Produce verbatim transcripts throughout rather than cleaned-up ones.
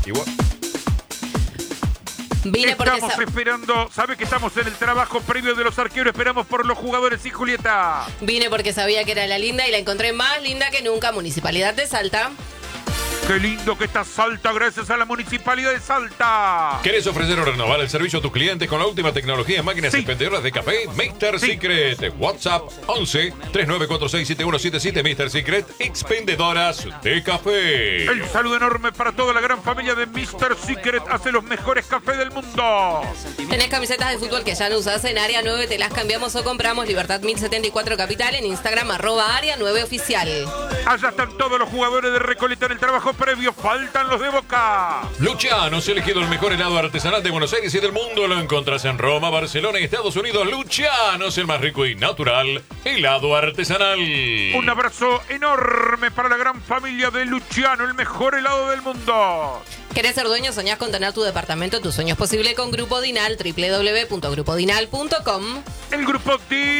Igual. Vine porque Estamos sa- esperando, sabe que estamos en el trabajo previo de los arqueros, esperamos por los jugadores y Julieta. Vine porque sabía que era la linda y la encontré más linda que nunca. Municipalidad de Salta. Qué lindo que está Salta, gracias a la Municipalidad de Salta. ¿Querés ofrecer o renovar el servicio a tus clientes con la última tecnología en máquinas Sí. expendedoras de café? mister Sí. Secret. WhatsApp once, treinta y nueve cuarenta y seis, setenta y uno setenta y siete. mister Secret, expendedoras de café. El saludo enorme para toda la gran familia de mister Secret, hace los mejores cafés del mundo. Tenés camisetas de fútbol que ya no usás en Área nueve, te las cambiamos o compramos. Libertad mil setenta y cuatro Capital, en Instagram arroba Área nueve Oficial. Allá están todos los jugadores de Recoleta en el trabajo previo, faltan los de Boca. Luciano ha elegido el mejor helado artesanal de Buenos Aires y del mundo. Lo encontrás en Roma, Barcelona y Estados Unidos. Luciano es el más rico y natural helado artesanal. Un abrazo enorme para la gran familia de Luciano, el mejor helado del mundo. ¿Querés ser dueño? ¿Soñás con tener tu departamento? Tu sueño es posible con Grupo Dinal, doble u doble u doble u punto grupo dinal punto com. El grupo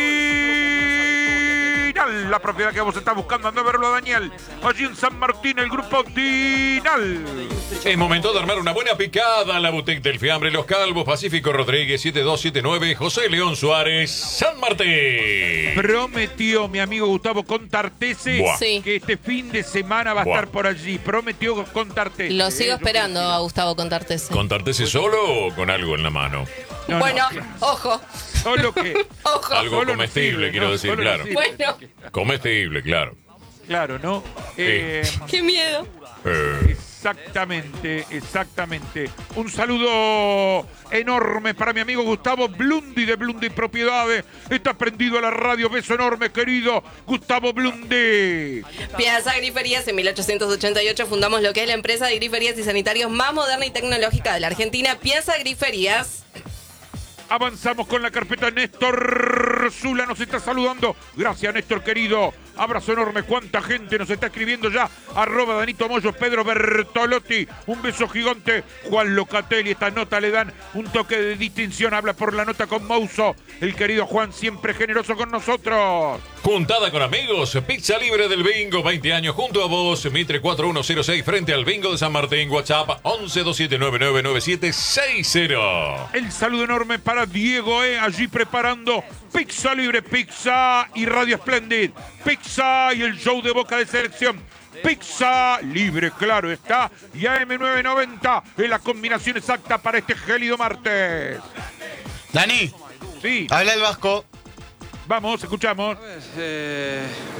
Dinal, la propiedad que vos estás buscando, anda a verlo a Daniel. Allí en San Martín, el grupo Dinal. Es momento de armar una buena picada. La boutique del fiambre Los Calvos, Pacífico Rodríguez siete dos siete nueve, José León Suárez, San Martín. Prometió mi amigo Gustavo Contartese Buah. Sí. que este fin de semana va a Buah. estar por allí. Prometió Contartese. Lo sigo Eh, yo esperando a Gustavo contarte. ¿Contártese solo o con algo en la mano? No, Bueno, no, ojo, Solo que. ojo. Algo solo comestible, no sirve, quiero no, decir, solo claro. no sirve. Bueno, Comestible, claro. Claro, ¿no? Eh, qué miedo. Eh, exactamente, exactamente. Un saludo enorme para mi amigo Gustavo Blundi de Blundi Propiedades. Está prendido a la radio. Beso enorme, querido Gustavo Blundi. Piazza Griferías, en mil ochocientos ochenta y ocho fundamos lo que es la empresa de griferías y sanitarios más moderna y tecnológica de la Argentina, Piazza Griferías. Avanzamos con la carpeta. Néstor Zula nos está saludando. Gracias, Néstor, querido. Abrazo enorme. Cuánta gente nos está escribiendo ya. Arroba Danito Moyo, Pedro Bertolotti. Un beso gigante. Juan Locatelli. Esta nota le dan un toque de distinción. Habla por la nota con Mouso. El querido Juan, siempre generoso con nosotros. Juntada con amigos, pizza libre del Bingo, veinte años junto a vos, Mitre cuatro uno cero seis, frente al Bingo de San Martín. WhatsApp once dos siete nueve nueve nueve siete seis cero. El saludo enorme para Diego, eh, allí preparando pizza libre, pizza y Radio Splendid. Pizza y el show de Boca de Selección. Pizza libre, claro está. Y A M nueve noventa es la combinación exacta para este gélido martes. Dani, Sí, habla el Vasco. vamos, escuchamos. Eh,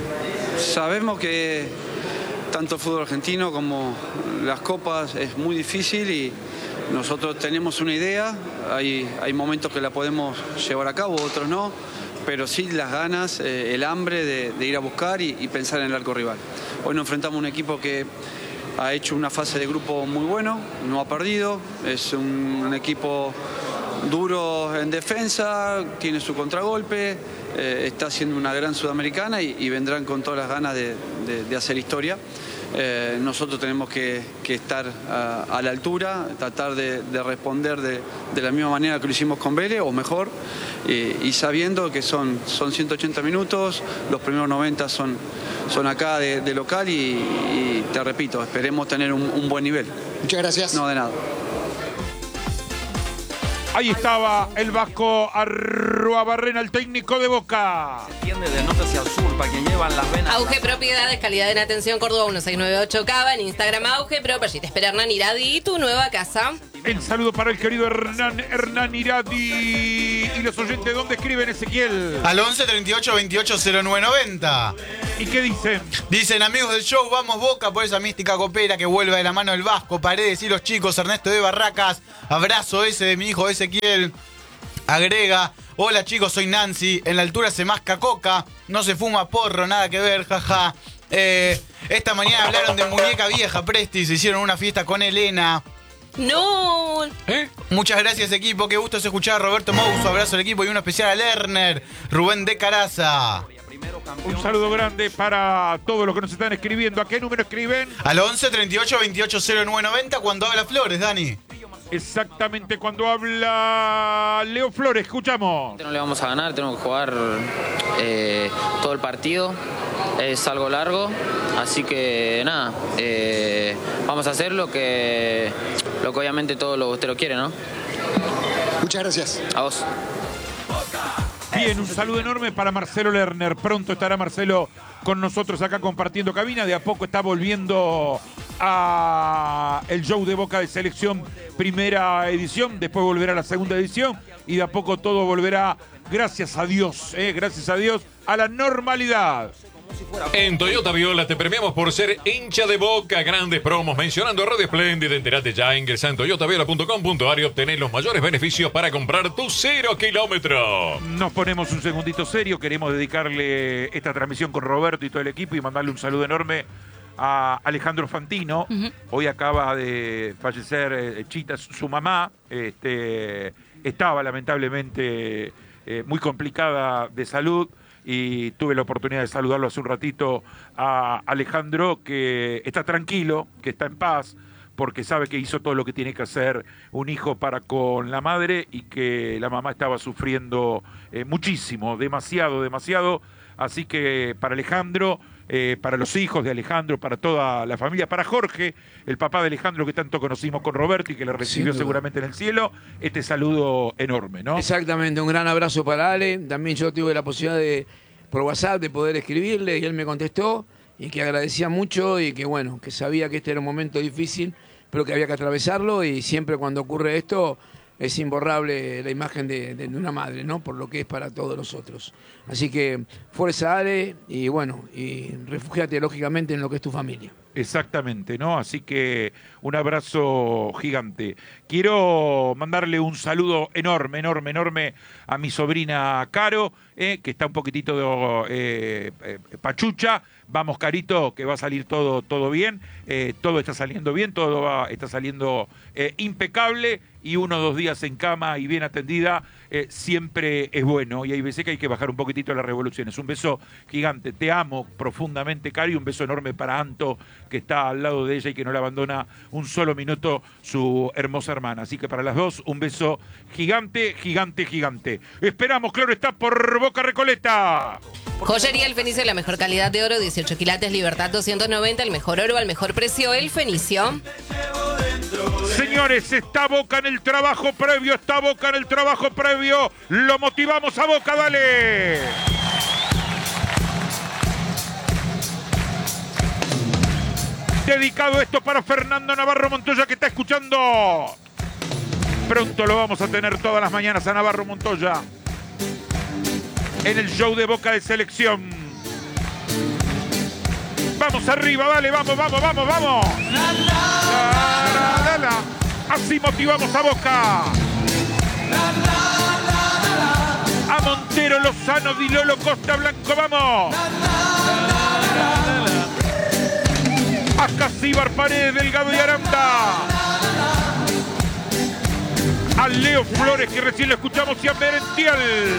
sabemos que tanto el fútbol argentino como las copas es muy difícil y nosotros tenemos una idea, hay, hay momentos que la podemos llevar a cabo, otros no, pero sí las ganas, eh, el hambre de, de ir a buscar y, y pensar en el arco rival. Hoy nos enfrentamos a un equipo que ha hecho una fase de grupo muy bueno, no ha perdido, es un, un equipo duro en defensa, tiene su contragolpe, eh, está haciendo una gran sudamericana y, y vendrán con todas las ganas de, de, de hacer historia. Eh, nosotros tenemos que, que estar a, a la altura, tratar de, de responder de, de la misma manera que lo hicimos con Vélez, o mejor, eh, y sabiendo que son, son ciento ochenta minutos, los primeros noventa son, son acá de, de local y, y te repito, esperemos tener un, un buen nivel. Muchas gracias. No, de nada. Ahí estaba el Vasco Arruabarrena, el técnico de Boca. Tiende de norte hacia el sur para quien llevan las venas. Auge Propiedades, calidad en atención, Córdoba uno seis nueve ocho Cava, en Instagram Auge Pro, allí te espera Hernán Iradi y tu nueva casa. El saludo para el querido Hernán, Hernán Iradi. Y los oyentes, ¿dónde escriben, Ezequiel? Al once treinta y ocho veintiocho cero nueve noventa. ¿Y qué dicen? Dicen, amigos del show, vamos Boca por esa mística copera que vuelve de la mano del Vasco, Paredes y los chicos, Ernesto de Barracas. Abrazo ese de mi hijo Ezequiel. Agrega, hola chicos, soy Nancy. En la altura se masca coca, no se fuma porro, nada que ver, jaja. Eh, esta mañana hablaron de muñeca vieja, Presti, se hicieron una fiesta con Elena. No. ¿Eh? Muchas gracias, equipo. Qué gusto es escuchar a Roberto Mouso. Abrazo al equipo y uno especial a Lerner, Rubén de Caraza. Un saludo grande para todos los que nos están escribiendo. ¿A qué número escriben? Al once treinta y ocho veintiocho cero nueve noventa cuando habla Flores, Dani. Exactamente cuando habla Leo Flores. Escuchamos. No le vamos a ganar, tenemos que jugar eh, todo el partido es algo largo, así que nada, eh, vamos a hacer lo que, lo que obviamente todos los bosteros quieren, ¿no? Muchas gracias. A vos. Bien, un saludo enorme para Marcelo Lerner. Pronto estará Marcelo con nosotros acá compartiendo cabina. De a poco está volviendo a el show de Boca de Selección, primera edición. Después volverá a la segunda edición. Y de a poco todo volverá, gracias a Dios, eh, gracias a Dios, a la normalidad. En Toyota Viola te premiamos por ser hincha de Boca. Grandes promos mencionando Radio Espléndida. Entérate ya, ingresa en toyota viola punto com punto ar y obtenés los mayores beneficios para comprar tu cero kilómetro. Nos ponemos un segundito serio. Queremos dedicarle esta transmisión con Roberto y todo el equipo y mandarle un saludo enorme a Alejandro Fantino. Uh-huh. Hoy acaba de fallecer eh, Chita, su mamá. Este, estaba lamentablemente eh, muy complicada de salud. Y tuve la oportunidad de saludarlo hace un ratito a Alejandro, que está tranquilo, que está en paz, porque sabe que hizo todo lo que tiene que hacer un hijo para con la madre y que la mamá estaba sufriendo eh, muchísimo, demasiado, demasiado. Así que para Alejandro, eh, para los hijos de Alejandro, para toda la familia, para Jorge, el papá de Alejandro que tanto conocimos con Roberto y que le recibió seguramente en el cielo, este saludo enorme, ¿no? Exactamente, un gran abrazo para Ale. También yo tuve la posibilidad de, por WhatsApp, de poder escribirle y él me contestó y que agradecía mucho y que bueno, que sabía que este era un momento difícil, pero que había que atravesarlo y siempre cuando ocurre esto es imborrable la imagen de, de una madre, ¿no? Por lo que es para todos nosotros. Así que fuerza, Ale, y bueno, y refúgiate lógicamente en lo que es tu familia. Exactamente, ¿no? Así que un abrazo gigante. Quiero mandarle un saludo enorme, enorme, enorme a mi sobrina Caro, eh, que está un poquitito eh, eh, pachucha. Vamos, Carito, que va a salir todo, todo bien. Eh, todo está saliendo bien, todo va, está saliendo eh, impecable. Y uno o dos días en cama y bien atendida eh, siempre es bueno. Y hay veces que hay que bajar un poquitito las revoluciones. Un beso gigante. Te amo profundamente, Cari. Y un beso enorme para Anto, que está al lado de ella y que no le abandona un solo minuto su hermosa hermana. Así que para las dos, un beso gigante, gigante, gigante. Esperamos, claro está, por Boca Recoleta. Joyería El Fenicio, la mejor calidad de oro, dieciocho quilates, Libertad doscientos noventa, el mejor oro al mejor precio, El Fenicio. Señores, está Boca en el trabajo previo, está Boca en el trabajo previo. Lo motivamos a Boca, dale. Dedicado esto para Fernando Navarro Montoya, que está escuchando. Pronto lo vamos a tener todas las mañanas a Navarro Montoya en el show de Boca de Selección. Vamos arriba, dale, vamos, vamos, vamos, vamos. La, la, la, la. Así motivamos a Boca. La, la, la, la. A Montero, Lozano, Di Lolo, Costa Blanco, vamos. La, la, la, la. A Casíbar, Paredes, Delgado y Aranda. A Leo Flores, que recién lo escuchamos, y a Merentiel.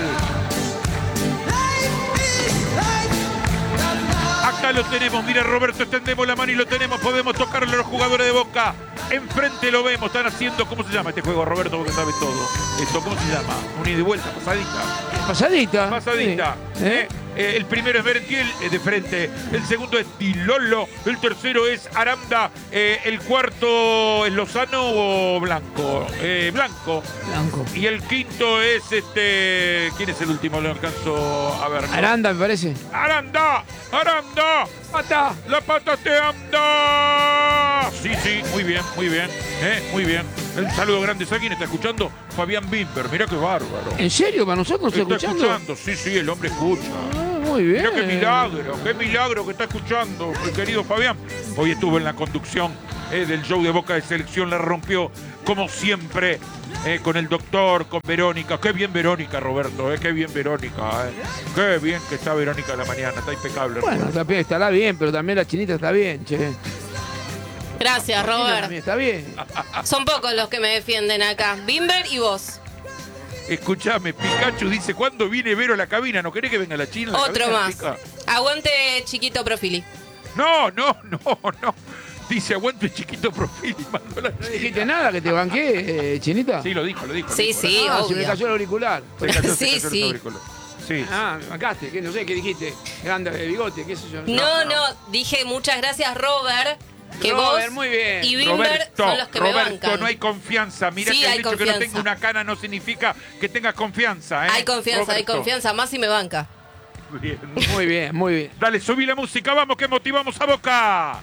Acá lo tenemos, mira Roberto, extendemos la mano y lo tenemos, podemos tocarle a los jugadores de Boca. Enfrente lo vemos, están haciendo, ¿cómo se llama este juego, Roberto? Porque sabe todo. Esto, ¿cómo se llama? Un ida y vuelta, pasadita. Pasadita. Pasadita. Sí. ¿Eh? Eh, el primero es Merentiel, eh, de frente. El segundo es Di Lolo. El tercero es Aranda. Eh, el cuarto es Lozano o Blanco. Eh, Blanco. Blanco. Y el quinto es este. ¿Quién es el último? Lo alcanzo a ver. ¿No? Aranda, me parece. ¡Aranda! ¡Aranda! ¡Pata! ¡La pata te anda! Sí, sí, muy bien, muy bien. Eh, muy bien. Un saludo grande. ¿Sabes quién está escuchando? Fabián Bimber. Mirá qué bárbaro. ¿En serio? ¿Para nosotros está, está escuchando? escuchando? Sí, sí, el hombre escucha. Ah, muy bien. Mirá qué milagro, qué milagro que está escuchando, mi querido Fabián. Hoy estuvo en la conducción eh, del show de Boca de Selección. La rompió, como siempre, eh, con el doctor, con Verónica. Qué bien Verónica, Roberto. Eh, qué bien Verónica. Eh. Qué bien que está Verónica de la mañana. Está impecable. Bueno, también estará bien, pero también la chinita está bien, che. Gracias, Robert. Está bien. Son pocos los que me defienden acá. Bimber y vos. Escuchame, Pikachu dice, ¿cuándo viene Vero a la cabina? ¿No querés que venga la China? La Otro cabina, más. Pica? Aguante Chiquito Profili. No, no, no, no. Dice, aguante Chiquito Profili. Mandó la ¿No dijiste nada que te banqué, eh, Chinita? Sí, lo dijo, lo dijo. Sí, lo dijo, sí, ah, obvio. se me cayó el auricular. Se cayó, Sí, se cayó sí. el auricular. Sí. Ah, bancaste, que no sé, ¿qué dijiste? Grande de bigote, qué sé yo. No, no, dije muchas gracias, Robert. Que Robert, vos muy bien. y Bimber Roberto, son los que me Roberto, bancan. no hay confianza. Mira Sí, que el hay hecho que no confianza. tenga una cana no significa que tengas confianza, ¿eh? Hay confianza, hay Roberto. confianza, más si me banca. Bien. Muy bien, muy bien. Dale, subí la música, vamos, que motivamos a Boca.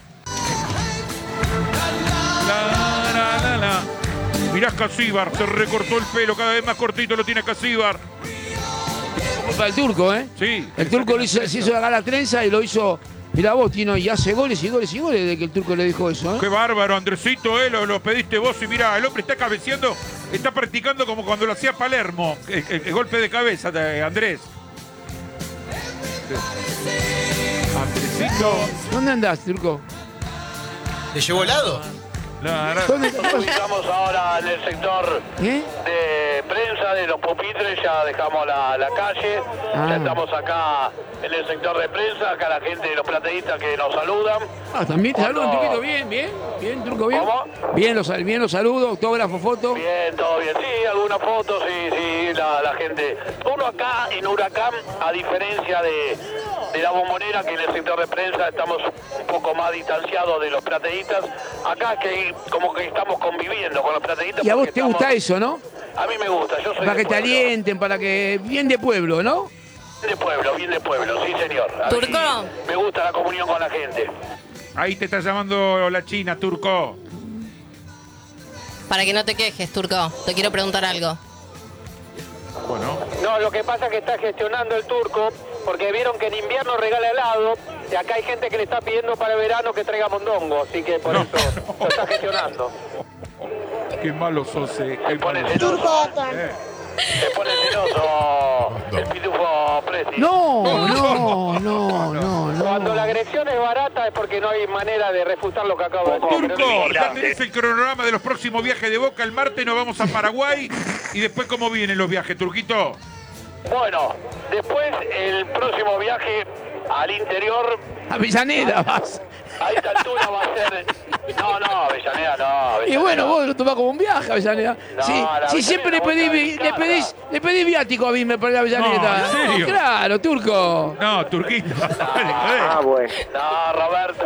La, la, la, la. Mirá Casíbar, se recortó el pelo, cada vez más cortito lo tiene Casíbar. Culpa del turco, ¿eh? Sí. El turco lo hizo, se hizo la trenza y lo hizo. Mirá vos, Tino, y hace goles y goles y goles desde que el turco le dijo eso, ¿eh? Qué bárbaro, Andresito, eh, lo, lo pediste vos y mirá, el hombre está cabeceando, está practicando como cuando lo hacía Palermo. El, el- el golpe de cabeza, de Andrés. Andresito. ¿Dónde andás, turco? ¿Te llevó helado? La, la. ¿Dónde? Estamos ahora en el sector ¿Eh? de prensa de los pupitres, ya dejamos la, la calle, Ah. ya estamos acá en el sector de prensa, acá la gente de los plateístas que nos saludan. Ah, también te saludo, Cuando- turquito, bien, bien, bien, turco, bien. ¿Cómo? Bien, los, bien, los saludo, autógrafo, foto. Bien, todo bien. Sí, algunas fotos, sí, sí, la, la gente. Uno acá en Huracán, a diferencia de, de la Bombonera, que en el sector de prensa estamos un poco más distanciados de los plateístas, acá que como que estamos conviviendo con los plateístas. Y a vos porque te estamos- gusta eso, ¿no? A mí me gusta, yo soy Para de que te pueblo. alienten, para que... Bien de pueblo, ¿no? Bien de pueblo, bien de pueblo, sí señor. A mí Turco. me gusta la comunión con la gente. Ahí te está llamando la China, Turco. Para que no te quejes, turco. Te quiero preguntar algo. Bueno. No, lo que pasa es que está gestionando el turco, porque vieron que en invierno regala helado, y acá hay gente que le está pidiendo para el verano que traiga mondongo, así que por No. eso lo está gestionando. Qué malo sos, eh. Qué Se pone malo. celoso, se pone celoso el pitufo Presi. No, no, no, no, Cuando no. la agresión es barata es porque no hay manera de refutar lo que acabo de decir. pero Turco, no ya importa. tenés el cronograma de los próximos viajes de Boca. El martes nos vamos a Paraguay. Y después, ¿cómo vienen los viajes, Turquito? Bueno, después el próximo viaje al interior, Avellaneda vas. a esta altura va a ser... No, no, Avellaneda no. Avellaneda Y bueno, no. vos lo tomás como un viaje, Avellaneda. No, Sí, la sí, siempre le Avellaneda, pedí, vos le estás pedís, le pedí viático a mí me para ir a Avellaneda. No, ¿en serio? Claro, turco. No, Turquito. Ah, bueno. No, Roberto,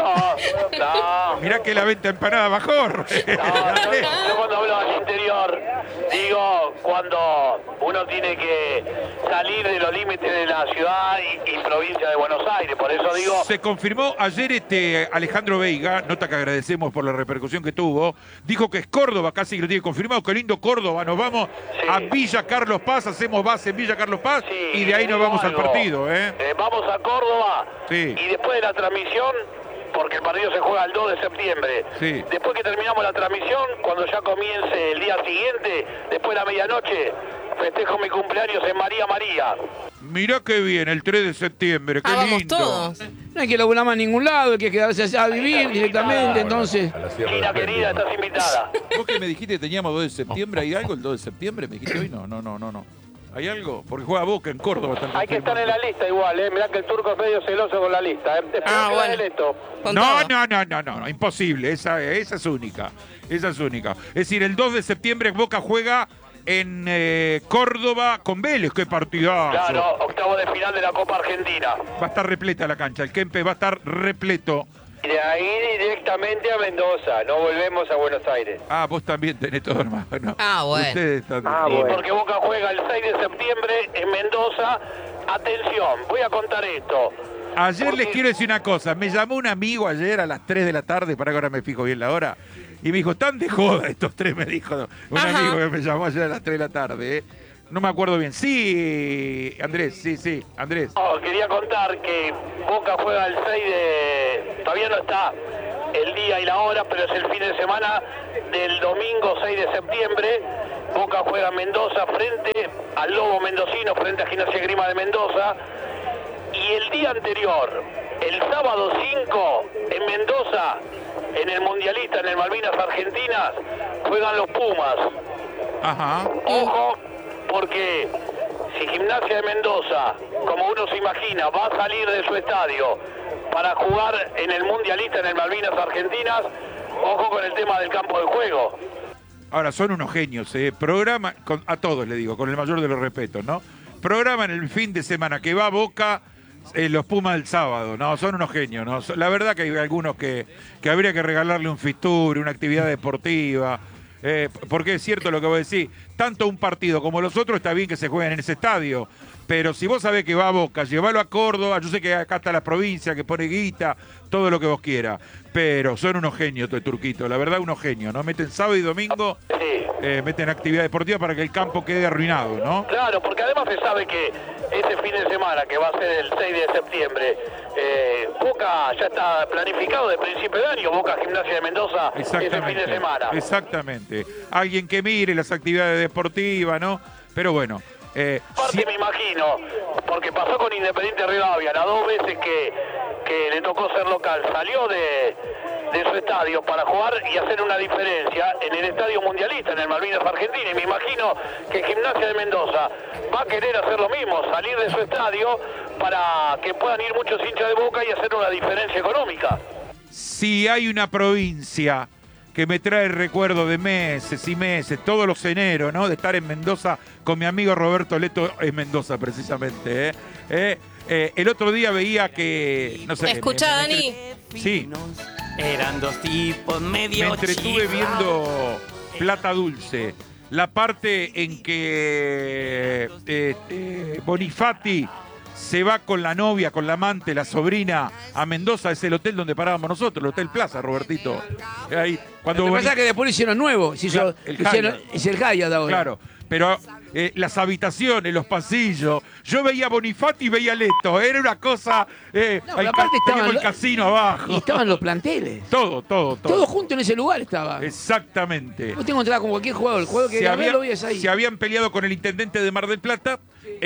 no. Mirá que la venta empanada bajó. No, yo, yo cuando hablo al interior, digo cuando uno tiene que salir de los límites de la ciudad y, y provincia de Buenos Aires. Por eso digo, Se confirmó ayer este Alejandro Veiga, nota que agradecemos por la repercusión que tuvo, dijo que es Córdoba, casi que lo tiene confirmado, qué lindo Córdoba, nos vamos Sí. a Villa Carlos Paz, hacemos base en Villa Carlos Paz sí, y de ahí nos digo vamos al algo. partido, ¿eh? Eh, vamos a Córdoba Sí. y después de la transmisión, porque el partido se juega el dos de septiembre, Sí. después que terminamos la transmisión, cuando ya comience el día siguiente, después de la medianoche, festejo mi cumpleaños en María María. Mirá qué bien, el tres de septiembre, qué Ah, vamos lindo. todos. No hay que laburar más a ningún lado, hay que quedarse allá a vivir directamente, entonces. China querida, estás invitada. Vos que me dijiste que teníamos dos de septiembre, ¿hay algo el dos de septiembre? ¿Me dijiste hoy? No, no, no, no, no. ¿Hay algo? Porque juega Boca en Córdoba. están Hay que estar confirmando. en la lista igual, ¿eh? Mirá que el turco es medio celoso con la lista, ¿eh? Es peor Ah, que la bueno. del Eto. Con No, todo. no, no, no, no, no, imposible, esa, esa es única, esa es única. Es decir, el dos de septiembre Boca juega en eh, Córdoba con Vélez, qué partidazo. Claro, octavo de final de la Copa Argentina. Va a estar repleta la cancha, el Kempe va a estar repleto. Y de ahí directamente a Mendoza, no volvemos a Buenos Aires. Ah, vos también tenés todo, hermano. Ah, bueno. Ustedes están... Sí, porque Boca juega el seis de septiembre en Mendoza. Atención, voy a contar esto. Ayer Porque- les quiero decir una cosa, me llamó un amigo ayer a las tres de la tarde, para que ahora me fijo bien la hora, y me dijo, están de joda estos tres, me dijo un Ajá. amigo que me llamó ayer a las tres de la tarde, ¿eh? No me acuerdo bien. Sí, Andrés, sí, sí, Andrés. No, quería contar que Boca juega el seis de... Todavía no está el día y la hora, pero es el fin de semana del domingo seis de septiembre. Boca juega en Mendoza frente al Lobo Mendocino, frente a Gimnasia Grima de Mendoza. Y el día anterior, el sábado cinco, en Mendoza, en el Mundialista, en el Malvinas Argentinas, juegan los Pumas. Ajá. Ojo, porque si Gimnasia de Mendoza, como uno se imagina, va a salir de su estadio para jugar en el Mundialista, en el Malvinas Argentinas, ojo con el tema del campo de juego. Ahora, son unos genios, ¿eh? Programa, con, a todos le digo, con el mayor de los respetos, ¿no? programan el fin de semana que va a Boca eh, los Pumas el sábado. No, son unos genios, ¿no? La verdad que hay algunos que, que habría que regalarle un fistur, una actividad deportiva. Eh, porque es cierto lo que vos decís, tanto un partido como los otros está bien que se jueguen en ese estadio, pero si vos sabés que va a Boca, llevalo a Córdoba, yo sé que acá está la provincia, que pone guita, todo lo que vos quieras, pero son unos genios estos turquitos, la verdad unos genios, ¿no? Meten sábado y domingo, eh, meten actividad deportiva para que el campo quede arruinado, ¿no? Claro, porque además se sabe que ese fin de semana, que va a ser el seis de septiembre, eh, Boca ya está planificado de principio de año, Boca Gimnasia de Mendoza, ese fin de semana. Exactamente. Alguien que mire las actividades deportivas, ¿no? Pero bueno. Eh, Aparte si... me imagino, porque pasó con Independiente Rivadavia, las dos veces que, que le tocó ser local, salió de, de su estadio para jugar y hacer una diferencia en el estadio mundialista, en el Malvinas Argentina, y me imagino que Gimnasia de Mendoza va a querer hacer lo mismo, salir de su estadio para que puedan ir muchos hinchas de Boca y hacer una diferencia económica. Si hay una provincia que me trae recuerdo de meses y meses, todos los eneros, ¿no? De estar en Mendoza con mi amigo Roberto Leto en Mendoza, precisamente. ¿eh? Eh, eh, el otro día veía que, no sé... Escucha, me, me, me, Dani. Sí. Eran dos tipos medio Me entretuve chiflados. viendo Plata Dulce. La parte en que eh, eh, Bonifati se va con la novia, con la amante, la sobrina, a Mendoza, es el hotel donde parábamos nosotros, el Hotel Plaza, Robertito. Ahí, cuando Lo que Bonif- pasa es que después lo hicieron nuevo. Se hizo, el hicieron- Hyatt. es el Hyatt ahora. Claro, pero eh, las habitaciones, los pasillos, yo veía a Bonifati y veía a Leto, era una cosa... Eh, No, ahí pero aparte ca- estaban teníamos el lo- casino abajo. Y estaban los planteles. Todo, todo, todo. Todo junto en ese lugar estaba. Exactamente. Vos te encontrabas con cualquier jugador. El jugador que Se, quería había- verlo veías ahí. se habían peleado con el intendente de Mar del Plata,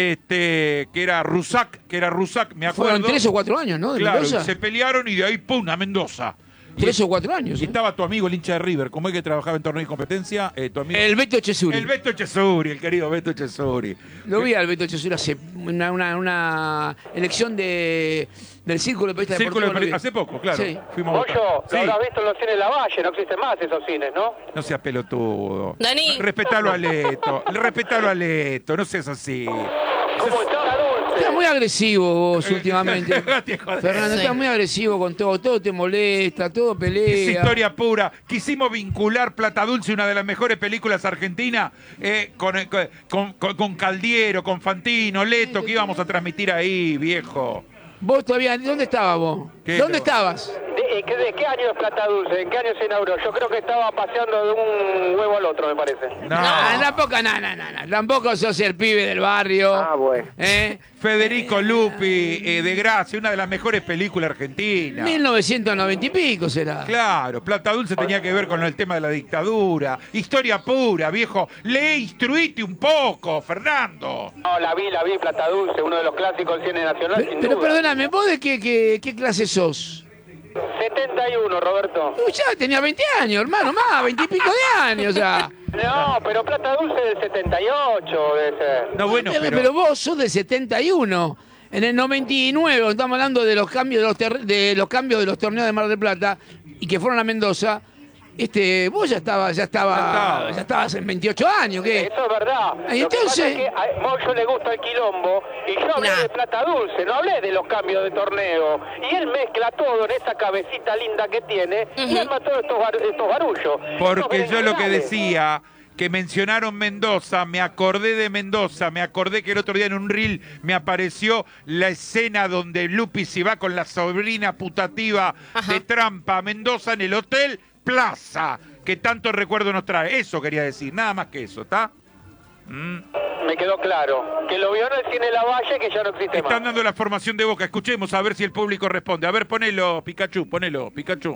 este, que era Rusac, que era Rusac, me acuerdo. Fueron tres o cuatro años, ¿no? De Claro, y Mendoza. se pelearon y de ahí, ¡pum!, a Mendoza. Tres o cuatro años. Y ¿eh? estaba tu amigo, el hincha de River, como es que trabajaba en torneo y competencia, eh, tu amigo. El Beto Chesuri. El Beto Chesuri, el querido Beto Chesuri. Lo vi al Beto Chesuri hace una, una, una elección de, del Círculo de Periodistas Círculo de Deportivos. Peri- hace poco, claro. Sí. Fuimos a Ocho, Boca. lo Sí, habrás visto en los cines Lavalle, no existen más esos cines, ¿no? no seas pelotudo. Dani. Respetalo a Leto, respetalo a Leto, no seas así. ¿Cómo está la dulce? Estás muy agresivo vos últimamente. Dejate joder. Fernando, Sí. estás muy agresivo con todo. Todo te molesta, todo Es pelea. historia pura. Quisimos vincular Plata Dulce, una de las mejores películas argentinas, eh, con, con, con- con Caldiero, con Fantino, Leto, que íbamos a transmitir ahí, viejo. Vos todavía, ¿dónde estabas vos? ¿Qué? ¿Dónde No. estabas? ¿De, eh, qué- de qué año es Plata Dulce? ¿En qué año se inauguró? Yo creo que estaba paseando de un huevo al otro, me parece. No. Ah, tampoco, no, no, no, no. Tampoco sos el pibe del barrio. Ah, bueno. ¿Eh? Federico Lupi, eh, de Gracia, una de las mejores películas argentinas. mil novecientos noventa y pico será. Claro, Plata Dulce tenía que ver con el tema de la dictadura. Historia pura, viejo. Lee, instruite un poco, Fernando. No, la vi, la vi, Plata Dulce, uno de los clásicos del cine nacional, Pero, sin pero duda. perdóname, ¿vos de qué, qué, qué clase sos? setenta y uno, Roberto. Uy, ya tenía veinte años, hermano, más, veinte y pico de años ya. No, pero Plata Dulce del setenta y ocho debe ser. No, bueno, pero, pero... pero vos sos del setenta y uno. En el noventa y nueve, estamos hablando de los cambios de los, ter- de los cambios de los torneos de Mar del Plata y que fueron a Mendoza. Este, vos ya estabas, ya estaba, Ya estaba. ya estabas en veintiocho años, ¿qué? Eso es verdad. Ahí Lo que pasa entonces- es que a Moyo le gusta el quilombo y yo hablé Nah. de Plata Dulce, no hablé de los cambios de torneo. Y él mezcla todo en esa cabecita linda que tiene y arma todos estos, bar- estos barullos. Porque Estos yo lo que berenjenales. decía, que mencionaron Mendoza, me acordé de Mendoza, me acordé que el otro día en un reel me apareció la escena donde Lupi se va con la sobrina putativa Ajá. de Trampa a Mendoza en el Hotel Plaza, que tanto recuerdo nos trae. Eso quería decir, nada más que eso, ¿está? Mm. Me quedó claro. Que lo vio en el cine Lavalle, que ya no existe Están más. dando la formación de Boca, escuchemos a ver si el público responde. A ver, ponelo, Pikachu, ponelo, Pikachu.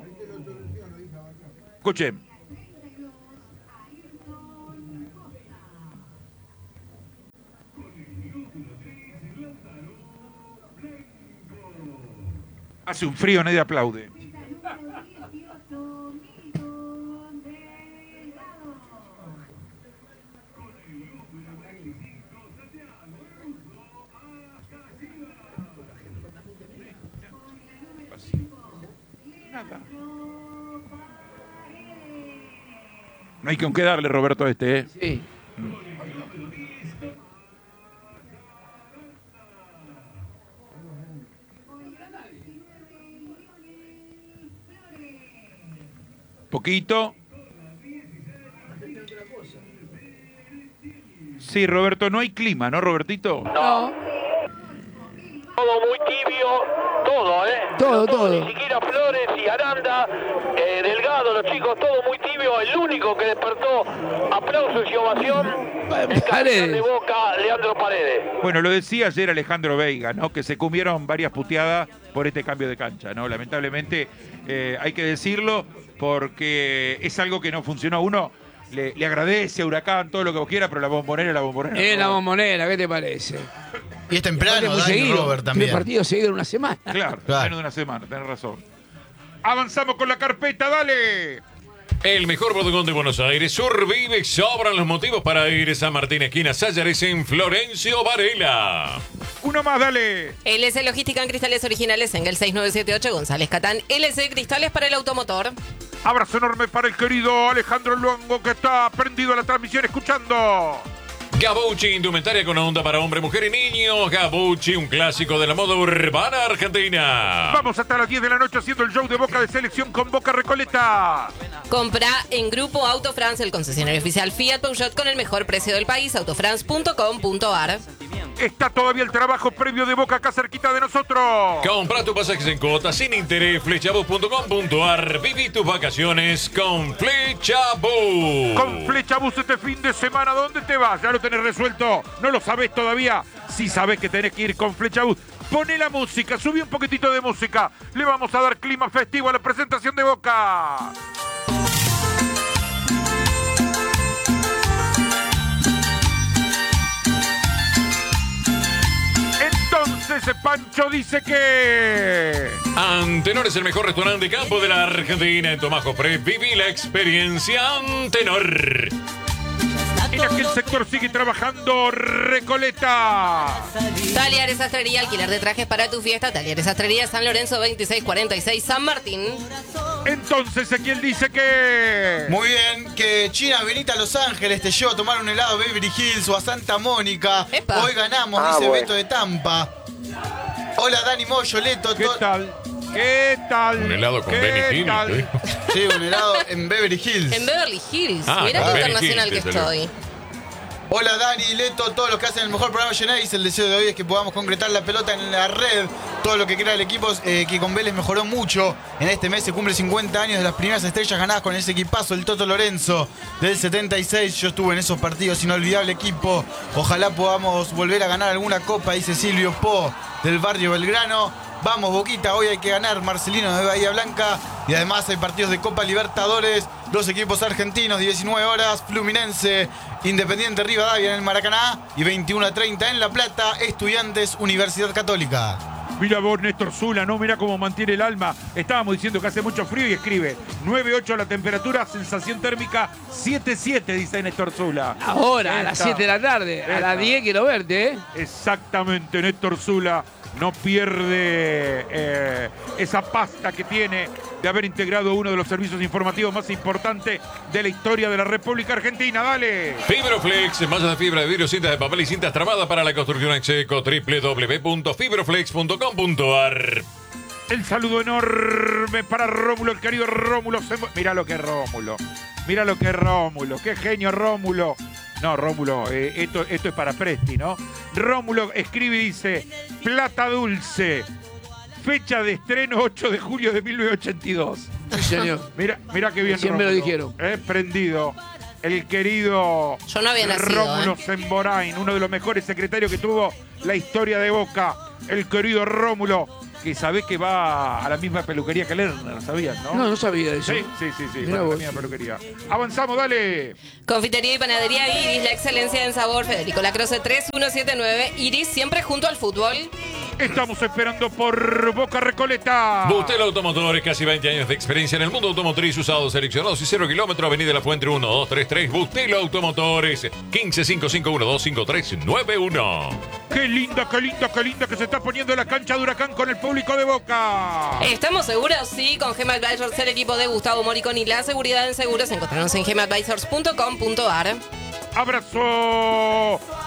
Escuchen. Hace un frío, nadie aplaude. Nada. No hay con qué darle, Roberto, a este, ¿eh? Sí. poquito. Sí, Roberto, no hay clima, ¿no, Robertito? No. Todo muy tibio, todo, ¿eh? Todo, todo. Ni siquiera Flores y Aranda, eh, Delgado, los chicos, todo muy tibio. El único que despertó aplausos y ovación, el capitán de Boca, Leandro Paredes. Bueno, lo decía ayer Alejandro Veiga, ¿no? Que se comieron varias puteadas por este cambio de cancha, ¿no? Lamentablemente eh, hay que decirlo porque es algo que no funcionó. Uno le, le agradece a Huracán todo lo que vos quieras, pero la Bombonera es la Bombonera. Es la Bombonera, ¿qué te parece? Y es temprano, muy Dani, seguido. Robert también. Tres partidos seguidos en una semana. Claro, Claro. menos de una semana, tenés razón. Avanzamos con la carpeta, dale. El mejor bodegón de Buenos Aires, Survive, sobran los motivos para ir a San Martín, esquina Sallares en Florencio Varela. Uno más, dale. L C Logística en cristales originales en el seis nueve siete ocho González Catán. L C Cristales para el automotor. Abrazo enorme para el querido Alejandro Luango, que está prendido a la transmisión escuchando. Gabucci, indumentaria con onda para hombre, mujer y niño. Gabucci, un clásico de la moda urbana argentina. Vamos hasta las diez de la noche haciendo el show de Boca de selección con Boca Recoleta. Compra en Grupo Autofrance, el concesionario oficial Fiat Peugeot con el mejor precio del país, autofrance punto com punto ar. Está todavía el trabajo previo de Boca acá cerquita de nosotros. Compra tus pasajes en cuota sin interés, flechabus punto com punto ar. Viví tus vacaciones con Flechabus. Con Flechabus este fin de semana, ¿dónde te vas? Ya lo tenés resuelto. ¿No lo sabés todavía? Sí sabés que tenés que ir con Flechabus. Poné la música, subí un poquitito de música. Le vamos a dar clima festivo a la presentación de Boca. Entonces Pancho dice que... Antenor es el mejor restaurante de campo de la Argentina. En Tomás Jofré, viví la experiencia Antenor. En aquel sector sigue trabajando Recoleta. Talleres Sastrería, alquiler de trajes para tu fiesta. Talleres Sastrería, San Lorenzo veintiséis cuarenta y seis, San Martín. Entonces Ezequiel dice que... Muy bien, que China, venite a Los Ángeles, te llevo a tomar un helado a Beverly Hills o a Santa Mónica. Epa. Hoy ganamos, Ah, dice bueno. Beto de Tampa. Hola Dani Moyo, Leto. ¿Qué to- tal? ¿Qué tal? Un helado con ¿Qué Benny Hill. tal? ¿eh? Sí, un helado en Beverly Hills. En Beverly Hills. Ah, Mirá en qué Beverly internacional Hills, que desde luego. estoy. Hola Dani, Leto, todos los que hacen el mejor programa Genéis. El deseo de hoy es que podamos concretar la pelota en la red. Todo lo que crea el equipo, eh, que con Vélez mejoró mucho. En este mes se cumple cincuenta años de las primeras estrellas ganadas con ese equipazo, el Toto Lorenzo del setenta y seis. Yo estuve en esos partidos, inolvidable equipo. Ojalá podamos volver a ganar alguna copa, dice Silvio Po del barrio Belgrano. Vamos Boquita, hoy hay que ganar, Marcelino de Bahía Blanca. Y además hay partidos de Copa Libertadores. Dos equipos argentinos, diecinueve horas, Fluminense, Independiente Rivadavia en el Maracaná. Y veintiuno a treinta en La Plata, Estudiantes, Universidad Católica. Mira vos, Néstor Zula, ¿no? Mira cómo mantiene el alma. Estábamos diciendo que hace mucho frío y escribe nueve ocho la temperatura, sensación térmica siete siete, dice Néstor Zula. Ahora, a las Esta. siete de la tarde. A Esta. las diez quiero verte, ¿eh? Exactamente, Néstor Zula no pierde eh, esa pasta que tiene de haber integrado uno de los servicios informativos más importantes de la historia de la República Argentina. ¡Dale! Fibroflex, mallas de fibra de vidrio, cintas de papel y cintas tramadas para la construcción en seco. doble u doble u doble u punto fibroflex punto com punto ar. El saludo enorme para Rómulo, el querido Rómulo. Mira lo que es Rómulo. Mira lo que es Rómulo. Qué genio Rómulo. No, Rómulo, eh, esto, esto es para Presti, ¿no? Rómulo escribe y dice: Plata Dulce, fecha de estreno ocho de julio de mil novecientos ochenta y dos. Sí, señor. Mira, mira qué bien. Siempre lo Rómulo. dijeron. Eh, prendido. El querido Yo no había nacido, Rómulo ¿eh? Semborain, uno de los mejores secretarios que tuvo la historia de Boca. El querido Rómulo, que sabés que va a la misma peluquería que Lerner, ¿sabías, no? No, no sabía de eso. Sí, sí, sí, sí, Mirá va a la vos. misma peluquería. Avanzamos, dale. Confitería y panadería Iris, la excelencia en sabor. Federico Lacroce tres uno siete nueve. Iris, siempre junto al fútbol. Estamos esperando por Boca Recoleta. Bustel Automotores, casi veinte años de experiencia en el mundo automotriz, usados, seleccionados y cero kilómetros. Avenida La Fuente uno dos tres tres. Bustel Automotores, quince cinco cinco uno dos cinco tres nueve uno. Qué linda, qué linda, qué linda que se está poniendo la cancha de Huracán con el público de Boca. ¿Estamos seguros? Sí, con Gema Advisors, el equipo de Gustavo Moriconi. La seguridad en seguros. Encontrarnos en gema advisors punto com punto ar. Abrazo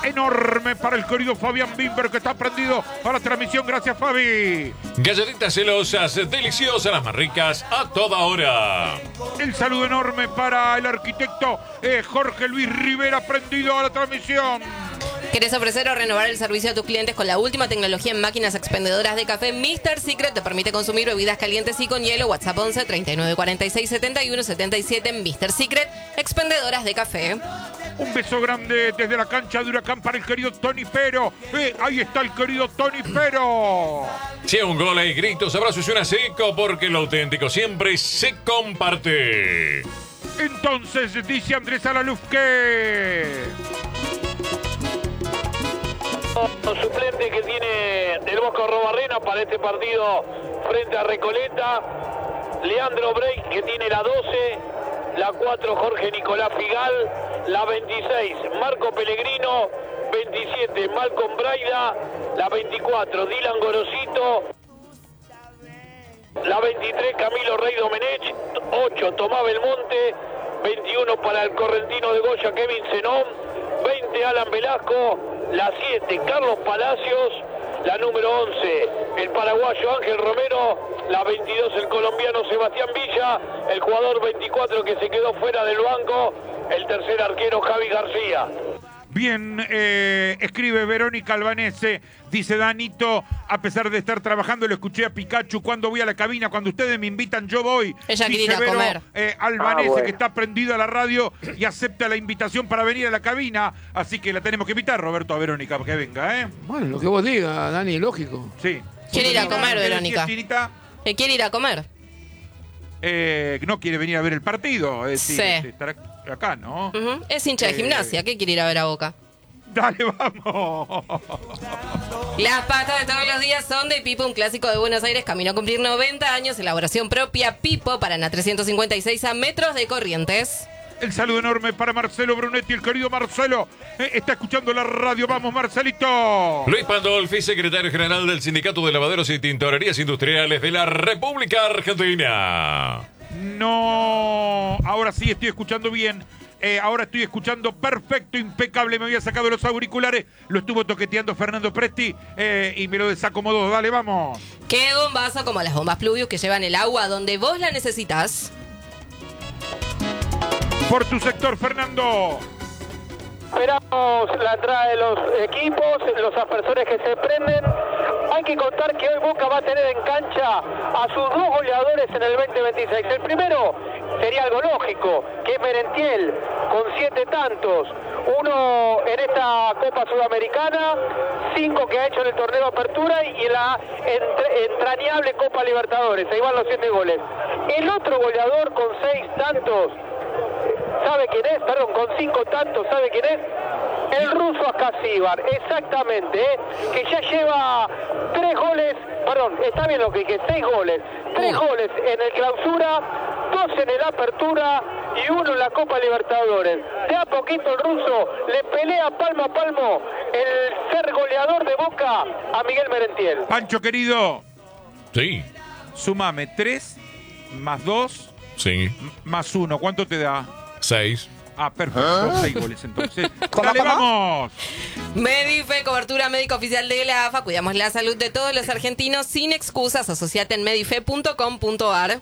enorme para el querido Fabián Bimber, que está prendido a la transmisión. Gracias, Fabi. Galletitas celosas, deliciosas, las más ricas a toda hora. El saludo enorme para el arquitecto eh, Jorge Luis Rivera, prendido a la transmisión. ¿Querés ofrecer o renovar el servicio a tus clientes con la última tecnología en máquinas expendedoras de café? mister Secret te permite consumir bebidas calientes y con hielo. WhatsApp once, treinta y nueve, cuarenta y seis, setenta y uno, setenta y siete. mister Secret, expendedoras de café. Un beso grande desde la cancha de Huracán para el querido Tony Pero. Eh, ahí está el querido Tony Pero. Si hay un gol hay gritos, abrazos y una seco, porque lo auténtico siempre se comparte. Entonces dice Andrés Alaluf que... suplente que tiene del Bosco Robarrena para este partido frente a Recoleta. Leandro Break, que tiene la doce, la cuatro Jorge Nicolás Figal, la veintiséis Marco Pellegrino, veintisiete Malcolm Braida, la veinticuatro Dylan Gorosito, la veintitrés Camilo Rey Domenech, ocho Tomás Belmonte, veintiuno para el correntino de Goya Kevin Zenón, veinte Alan Velasco, la siete Carlos Palacios, la número once el paraguayo Ángel Romero, la veintidós el colombiano Sebastián Villa, el jugador veinticuatro que se quedó fuera del banco, el tercer arquero Javi García. Bien, eh, escribe Verónica Albanese, dice Danito, a pesar de estar trabajando, lo escuché a Pikachu cuando voy a la cabina, cuando ustedes me invitan yo voy. Ella quiere dice ir a Vero, comer. Eh, Albanese, Ah, bueno. que está prendido a la radio y acepta la invitación para venir a la cabina, así que la tenemos que invitar, Roberto, a Verónica, que venga, ¿eh? Bueno, lo que vos digas, Dani, lógico. Sí. Quiere ir a comer, ¿Qué Verónica. decías, Tinita? ¿Que quiere ir a comer? Eh, no quiere venir a ver el partido, es decir, Sí. estar acá, ¿no? Ujú. Es hincha de Eh, gimnasia. ¿Qué quiere ir a ver a Boca? Dale, vamos. Las pastas de todos los días son de Pipo, un clásico de Buenos Aires. Camino a cumplir noventa años. Elaboración propia Pipo para Ana trescientos cincuenta y seis a metros de Corrientes. El saludo enorme para Marcelo Brunetti, el querido Marcelo. Eh, está escuchando la radio. Vamos, Marcelito. Luis Pandolfi, secretario general del Sindicato de Lavaderos y Tintorerías Industriales de la República Argentina. No, ahora sí estoy escuchando bien. Eh, ahora estoy escuchando perfecto, impecable. Me había sacado los auriculares. Lo estuvo toqueteando Fernando Presti eh, y me lo desacomodó. Dale, vamos. ¿Qué bombazo como las bombas Pluvius que llevan el agua donde vos la necesitas? Por tu sector, Fernando. Esperamos la entrada de los equipos, los aspersores que se prenden. Hay que contar que hoy Boca va a tener en cancha a sus dos goleadores en el veinte veintiséis. El primero sería algo lógico, que es Merentiel, con siete tantos. Uno en esta Copa Sudamericana, cinco que ha hecho en el torneo Apertura y en la entre, entrañable Copa Libertadores. Ahí van los siete goles. El otro goleador con seis tantos, ¿sabe quién es? Perdón, con cinco tantos, ¿sabe quién es? El ruso Askasibar, exactamente, ¿eh? Que ya lleva tres goles, perdón, está bien lo que dije, seis goles, tres goles en el Clausura, dos en el Apertura y uno en la Copa Libertadores. De a poquito el ruso le pelea palmo a palmo el ser goleador de Boca a Miguel Merentiel. Pancho, querido. Sí. Súmame tres más dos Sí. más uno. ¿Cuánto te da? Seis. Ah, perfecto. ¿Ah? Seis goles entonces. ¿Cómo, Dale, cómo? vamos. Medife, cobertura médica oficial de la A F A. Cuidamos la salud de todos los argentinos sin excusas. Asociate en medife punto com punto ar.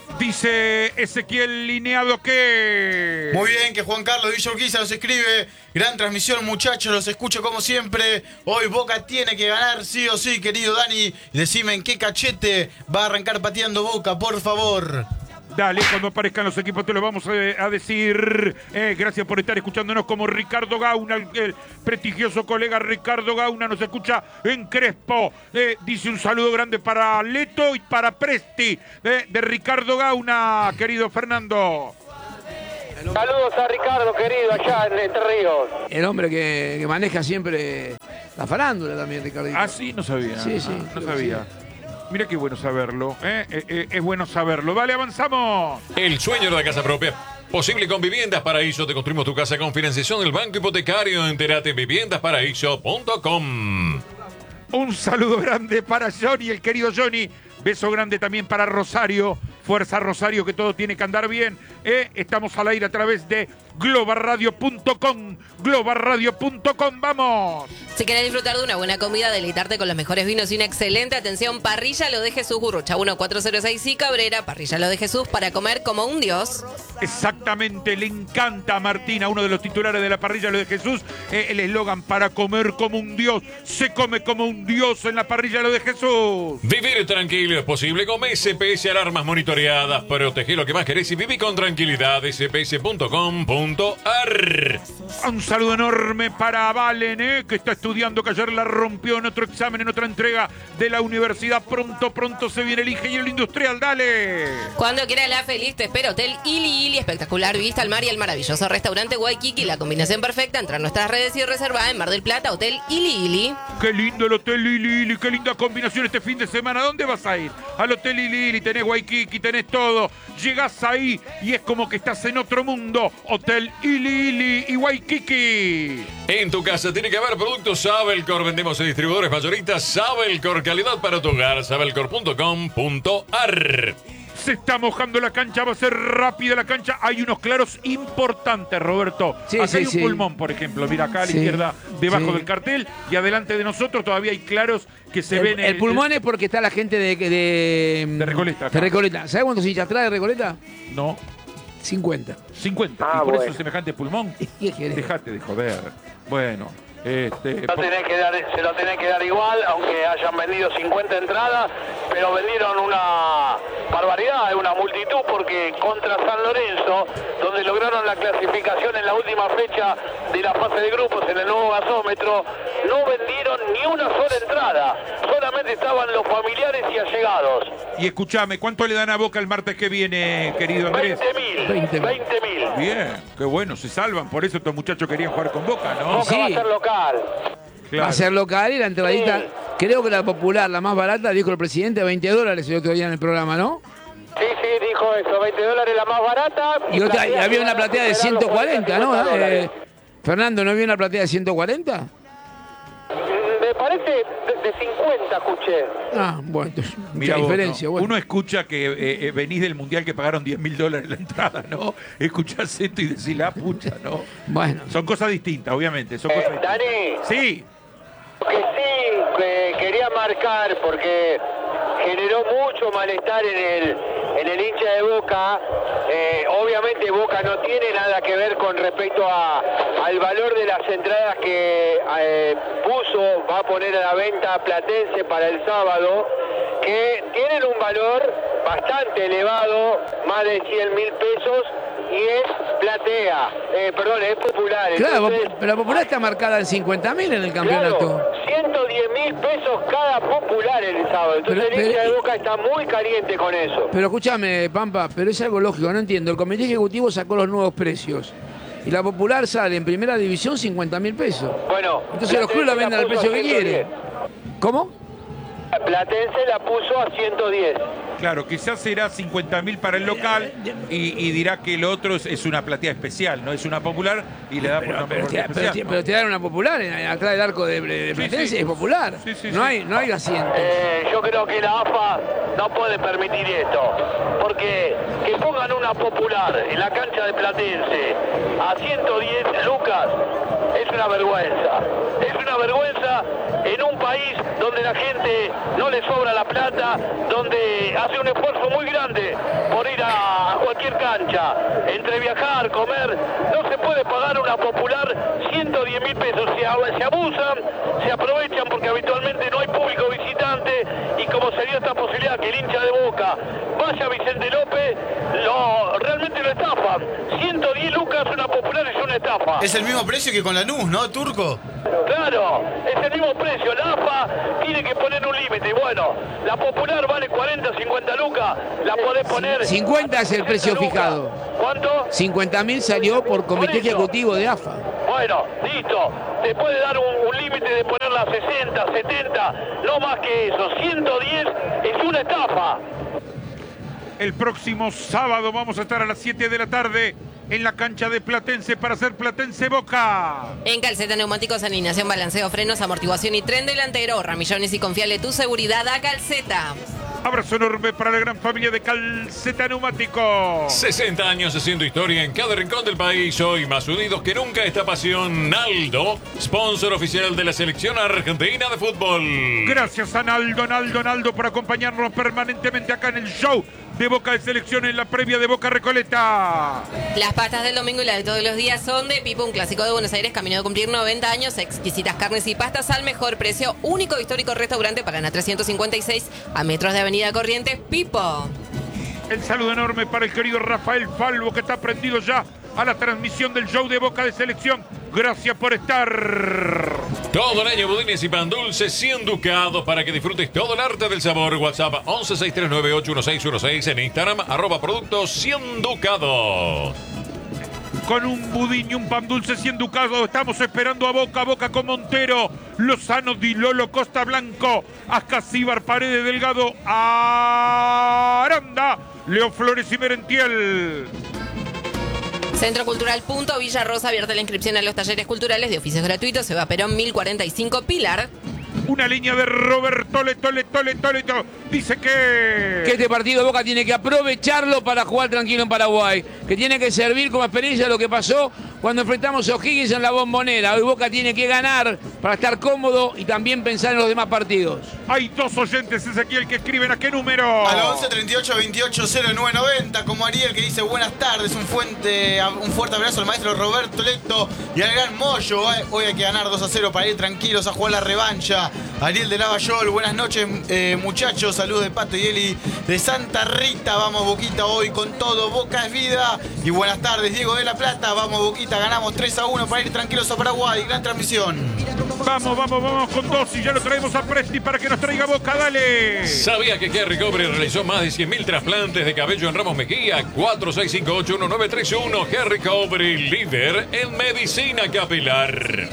Dice Ezequiel Lineado que... Muy bien, que Juan Carlos Villorquiza nos escribe. Gran transmisión, muchachos, los escucho como siempre. Hoy Boca tiene que ganar sí o sí, querido Dani. Decime en qué cachete va a arrancar pateando Boca, por favor. Dale, cuando aparezcan los equipos te lo vamos a, a decir. Eh, gracias por estar escuchándonos como Ricardo Gauna, el, el prestigioso colega Ricardo Gauna nos escucha en Crespo. Eh, dice un saludo grande para Leto y para Presti eh, de Ricardo Gauna, querido Fernando. Saludos a Ricardo, querido, allá en Entre Ríos. El hombre que, que maneja siempre la farándula también, Ricardito. Ah, sí, no sabía. Sí, sí. No creo que sabía. sí. Mira qué bueno saberlo. ¿eh? Eh, eh, es bueno saberlo. Dale, avanzamos. El sueño de la casa propia. Posible con Viviendas Paraíso. Te construimos tu casa con financiación del Banco Hipotecario. Entérate en viviendas paraíso punto com. Un saludo grande para Johnny, el querido Johnny. Beso grande también para Rosario, Fuerza Rosario, que todo tiene que andar bien. Eh, estamos al aire a través de globarradio punto com. globarradio punto com, vamos. Si querés disfrutar de una buena comida, deleitarte con los mejores vinos y una excelente atención, Parrilla Lo de Jesús, Gurrucha uno cuatro cero seis y Cabrera. Parrilla Lo de Jesús, para comer como un dios. Exactamente, le encanta a Martina, uno de los titulares de la Parrilla Lo de Jesús, eh, el eslogan para comer como un dios. Se come como un dios en la Parrilla Lo de Jesús. Vivir tranquilo es posible con S P S Alarmas Monitoreadas. Protege lo que más querés y viví con tranquilidad. S P S punto com punto a r. Un saludo enorme para Valen, eh, que está estudiando, que ayer la rompió en otro examen, en otra entrega de la universidad. Pronto, pronto se viene el ingeniero industrial, dale. Cuando quieras la feliz te espera Hotel Ili Ili, espectacular vista al mar y el maravilloso restaurante Waikiki, la combinación perfecta. Entra en nuestras redes y reserva en Mar del Plata, Hotel Ili Ili. Qué lindo el Hotel Ili Ili, qué linda combinación este fin de semana. ¿Dónde vas a ir? Al Hotel Ili Ili, tenés Waikiki, tenés todo. Llegás ahí y es como que estás en otro mundo. Hotel Ili Ili y Waikiki. En tu casa tiene que haber productos Sabelcor. Vendemos a distribuidores mayoristas Sabelcor, calidad para tu hogar. Sabelcor punto com punto a r. Se está mojando la cancha, va a ser rápida la cancha. Hay unos claros importantes, Roberto. Sí, acá sí, hay un sí. pulmón, por ejemplo. Mira, acá a la Sí, izquierda, debajo sí. del cartel. Y adelante de nosotros todavía hay claros que se El, ven en el pulmón es porque está la gente de... De, De Recoleta, acá. De Recoleta. ¿Sabes cuántos hinchas trae de Recoleta? No, cincuenta. cincuenta. Ah, y por bueno. eso semejante pulmón. ¿Qué querés? Dejate de joder. Bueno, este... Lo tenés que dar, se lo tenés que dar igual, aunque hayan vendido cincuenta entradas, pero vendieron una barbaridad, una multitud, porque contra San Lorenzo, donde lograron la clasificación en la última fecha de la fase de grupos en el nuevo gasómetro, no vendieron ni una sola entrada, solamente estaban los familiares y allegados. Y escúchame, ¿cuánto le dan a Boca el martes que viene, querido Andrés? veinte mil. veinte mil. Bien, qué bueno, se salvan. Por eso estos muchachos querían jugar con Boca, ¿no? Boca va a Sí. ser local. Claro. Va a ser local y la entradita, Sí. creo que la popular, la más barata, dijo el presidente, veinte dólares el otro día en el programa, ¿no? Sí, sí, dijo eso, veinte dólares la más barata. Y, otra- y platea había que una van a platea de superar los ciento cuarenta, ¿no? cuarenta, cincuenta Eh, dólares. Fernando, ¿no había una platea de ciento cuarenta? Me parece de, de cincuenta, escuché. Ah, bueno, entonces, mucha Mirá vos, diferencia. ¿no? Bueno. Uno escucha que eh, eh, venís del mundial que pagaron diez mil dólares la entrada, ¿no? Escuchás esto y decís la pucha, ¿no? Bueno. Son cosas distintas, obviamente. Son cosas Eh, distintas. Dani, Sí, que sí, que quería marcar porque generó mucho malestar en el, en el hincha de Boca. Eh, obviamente Boca no tiene nada que ver con respecto a, al valor de las entradas que eh, puso, va a poner a la venta Platense para el sábado, que tienen un valor bastante elevado, más de cien mil pesos, y es platea, eh, perdón, es popular. Claro, Entonces, pero la popular está marcada en cincuenta mil en el campeonato. Claro, ciento diez mil pesos cada popular el sábado. Entonces Pero- el hincha pero- de Boca está muy caliente con eso. Pero escúchame, Pampa, pero es algo lógico, no entiendo. El comité ejecutivo sacó los nuevos precios. Y la popular sale en primera división cincuenta mil pesos. Bueno, Entonces los clubes la venden al puso precio a que ciento quieren. diez. ¿Cómo? Platense la puso a ciento diez. claro, quizás será cincuenta mil para el local y, y dirá que el otro es, es una platea especial, no es una popular y le da por una Pero, platea te, pero, te, especial. pero te dan una popular, en- atrás del arco de, de Platense sí. es popular. Sí, sí, no, sí. hay, no hay asientos. Eh, yo creo que la A F A no puede permitir esto, porque que pongan una popular en la cancha de Platense a ciento diez lucas es una vergüenza. Es una vergüenza en un país donde la gente no le sobra la plata, donde hace un esfuerzo muy grande por ir a cualquier cancha, entre viajar, comer. No se puede pagar una popular ciento diez mil pesos. Se, ab- se abusan, se aprovechan porque habitualmente no hay público visitante, y como sería esta posibilidad que el hincha de Boca vaya a Vicente López, lo, realmente lo estafan. ciento diez lucas una popular es una estafa. Es el mismo precio que con Lanús, ¿no, Turco? Claro, es el mismo precio. La A F A tiene que poner un límite. Bueno, la popular vale cuarenta, cincuenta lucas, la podés poner... cincuenta es el precio sesenta lucas. fijado. ¿Cuánto? cincuenta mil salió por comité Por eso. ejecutivo de A F A. Bueno, listo. Te puede dar un, un límite de ponerla a sesenta, setenta, no más que eso. ciento diez es una estafa. El próximo sábado vamos a estar a las siete de la tarde en la cancha de Platense para hacer Platense Boca. En Calceta Neumáticos, alineación, balanceo, frenos, amortiguación y tren delantero. Ramillones y confiale tu seguridad a Calceta. Abrazo enorme para la gran familia de Calceta Neumático. sesenta años haciendo historia en cada rincón del país. Hoy más unidos que nunca esta pasión. Naldo, sponsor oficial de la selección argentina de fútbol. Gracias a Naldo, Naldo, Naldo por acompañarnos permanentemente acá en el show de Boca de Selección en la previa de Boca Recoleta. Las pastas del domingo y las de todos los días son de Pipo, un clásico de Buenos Aires, camino de cumplir noventa años. Exquisitas carnes y pastas al mejor precio. Único histórico restaurante Paraná trescientos cincuenta y seis a metros de Avenida Corrientes. Pipo. El saludo enorme para el querido Rafael Falvo, que está prendido ya a la transmisión del show de Boca de Selección. Gracias por estar. Todo el año budines y pan dulce cien ducados para que disfrutes todo el arte del sabor. WhatsApp once seis tres nueve ocho uno seis uno seis. En Instagram arroba productos cien ducados. Con un budín y un pan dulce cien ducados estamos esperando a Boca, Boca con Montero, Lozano, Di Lolo, Costa Blanco, Ascasíbar, Paredes, Delgado, Aranda, Leo Flores y Merentiel. Centro Cultural Punto Villa Rosa, abierta la inscripción a los talleres culturales de oficios gratuitos. Eva Perón mil cuarenta y cinco, Pilar. Una línea de Roberto Leto, Leto, Leto, Leto. Dice que... Que este partido Boca tiene que aprovecharlo para jugar tranquilo en Paraguay. Que tiene que servir como experiencia lo que pasó cuando enfrentamos a O'Higgins en la Bombonera. Hoy Boca tiene que ganar para estar cómodo y también pensar en los demás partidos. Hay dos oyentes, Ezequiel, que escriben ¿a qué número? Al once treinta y ocho veintiocho cero nueve noventa, como Ariel, que dice buenas tardes, un, fuente, un fuerte abrazo al maestro Roberto Leto y al gran Moyo. Hoy hay que ganar dos a cero para ir tranquilos a jugar la revancha. Ariel de Lavallol, buenas noches eh, muchachos, saludos de Pato y Eli de Santa Rita. Vamos Boquita hoy con todo, Boca es vida. Y buenas tardes, Diego de la Plata, vamos Boquita, ganamos tres a uno para ir tranquilos a Paraguay. Gran transmisión. Vamos, vamos, vamos con dos y ya lo traemos a Presti para que nos traiga Boca, dale. ¿Sabía que Harry Cobre realizó más de cien mil trasplantes de cabello en Ramos Mejía? cuatro seis cinco ocho uno nueve tres uno. Harry Cobre, líder en medicina capilar.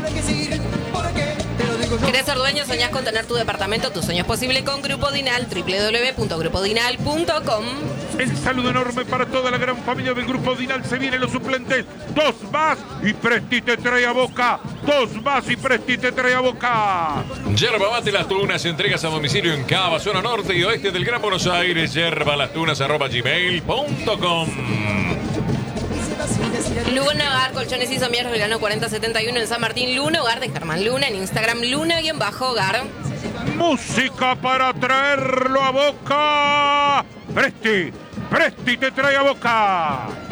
¿Querés ser dueño? ¿Soñás con tener tu departamento? Tu sueño es posible con Grupo Dinal, doble u doble u doble u punto grupo dinal punto com. El saludo enorme para toda la gran familia del Grupo Dinal. Se vienen los suplentes. Dos más y Presti te trae a Boca. Dos más y Presti te trae a Boca. Yerba Mate Las Tunas, entregas a domicilio en Cava, zona norte y oeste del Gran Buenos Aires. yerba las tunas arroba gmail punto com. Luna Hogar, colchones y somieros, Belgrano cuarenta setenta y uno en San Martín. Luna Hogar de Germán Luna en Instagram, Luna-Hogar. Música para traerlo a Boca. Presti, Presti te trae a Boca.